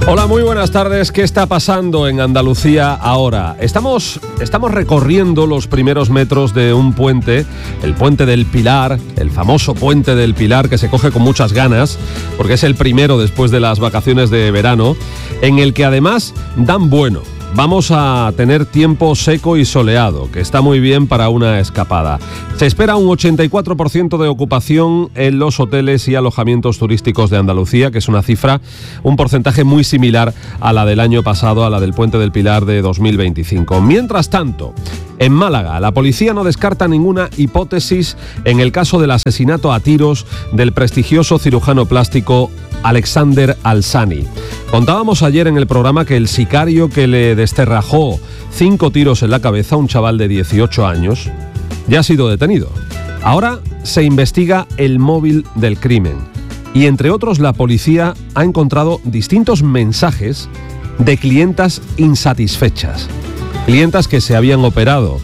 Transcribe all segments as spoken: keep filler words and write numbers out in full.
Hola, muy buenas tardes. ¿Qué está pasando en Andalucía ahora? Estamos, estamos recorriendo los primeros metros de un puente, el Puente del Pilar, el famoso Puente del Pilar, que se coge con muchas ganas, porque es el primero después de las vacaciones de verano, en el que además dan bueno. Vamos a tener tiempo seco y soleado, que está muy bien para una escapada. Se espera un ochenta y cuatro por ciento de ocupación en los hoteles y alojamientos turísticos de Andalucía, que es una cifra, un porcentaje muy similar a la del año pasado, a la del Puente del Pilar de dos mil veinticinco. Mientras tanto, en Málaga, la policía no descarta ninguna hipótesis en el caso del asesinato a tiros del prestigioso cirujano plástico Alexander Alsani. Contábamos ayer en el programa que el sicario que le desterrajó cinco tiros en la cabeza a un chaval de dieciocho años ya ha sido detenido. Ahora se investiga el móvil del crimen y, entre otros, la policía ha encontrado distintos mensajes de clientas insatisfechas, clientas que se habían operado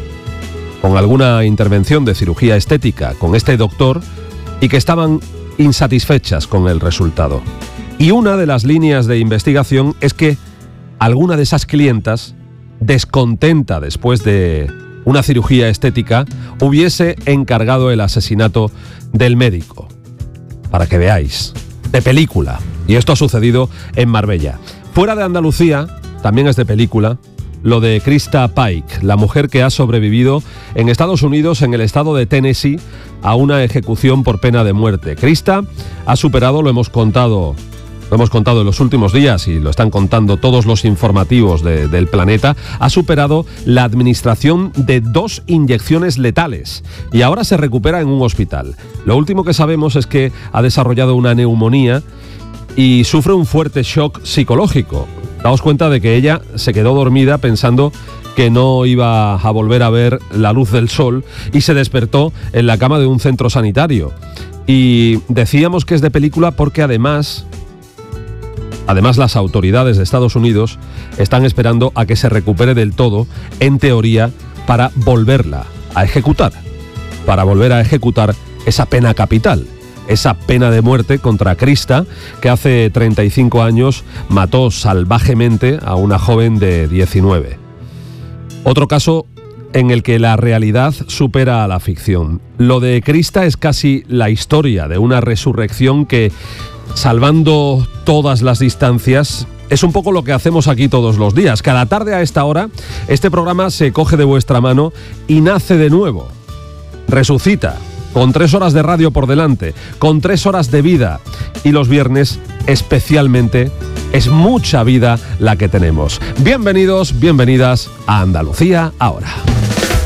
con alguna intervención de cirugía estética con este doctor y que estaban insatisfechas con el resultado. Y una de las líneas de investigación es que alguna de esas clientas, descontenta después de una cirugía estética, hubiese encargado el asesinato del médico. Para que veáis, de película. Y esto ha sucedido en Marbella. Fuera de Andalucía, también es de película, lo de Krista Pike, la mujer que ha sobrevivido en Estados Unidos, en el estado de Tennessee, a una ejecución por pena de muerte. Krista ha superado, lo hemos contado, lo hemos contado en los últimos días y lo están contando todos los informativos de, del planeta, ha superado la administración de dos inyecciones letales y ahora se recupera en un hospital. Lo último que sabemos es que ha desarrollado una neumonía y sufre un fuerte shock psicológico. Daos cuenta de que ella se quedó dormida pensando que no iba a volver a ver la luz del sol y se despertó en la cama de un centro sanitario. Y decíamos que es de película porque además, además las autoridades de Estados Unidos están esperando a que se recupere del todo, en teoría, para volverla a ejecutar, para volver a ejecutar esa pena capital. Esa pena de muerte contra Krista, que hace treinta y cinco años mató salvajemente a una joven de diecinueve. Otro caso en el que la realidad supera a la ficción. Lo de Krista es casi la historia de una resurrección que, salvando todas las distancias, es un poco lo que hacemos aquí todos los días. Cada tarde a esta hora, este programa se coge de vuestra mano y nace de nuevo. Resucita. Con tres horas de radio por delante, con tres horas de vida. Y los viernes, especialmente, es mucha vida la que tenemos. Bienvenidos, bienvenidas a Andalucía ahora.